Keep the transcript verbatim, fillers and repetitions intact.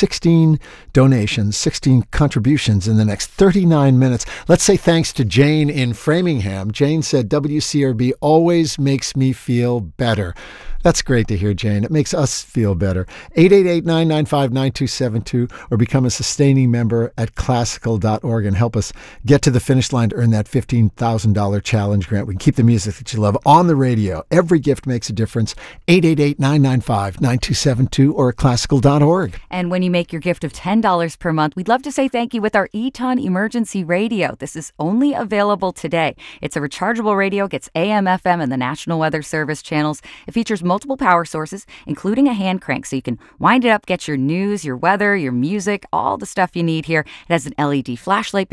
sixteen donations, sixteen contributions in the next thirty-nine minutes. Let's say thanks to Jane in Framingham. Jane said, W C R B always makes me feel better. That's great to hear, Jane. It makes us feel better. eight eight eight, nine nine five, nine two seven two or become a sustaining member at classical dot org and help us get to the finish line to earn that fifteen thousand dollars challenge grant. We can keep the music that you love on the radio. Every gift makes a difference. eight eight eight, nine nine five, nine two seven two or at classical dot org. And when you make your gift of ten dollars per month, we'd love to say thank you with our Eton Emergency Radio. This is only available today. It's a rechargeable radio, gets A M, F M, and the National Weather Service channels. It features multiple power sources, including a hand crank, so you can wind it up, get your news, your weather, your music, all the stuff you need here. It has an L E D flashlight